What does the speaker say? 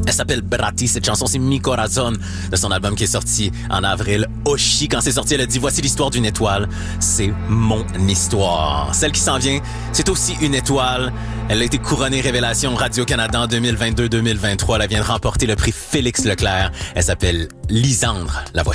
Elle s'appelle Bratti, cette chanson c'est Mi Corazon de son album qui est sorti en avril. Oshi, quand c'est sorti, elle a dit « Voici l'histoire d'une étoile, c'est mon histoire ». Celle qui s'en vient, c'est aussi une étoile. Elle a été couronnée Révélation Radio-Canada en 2022-2023. Elle vient de remporter le prix Félix Leclerc. Elle s'appelle Lisandre. La voici.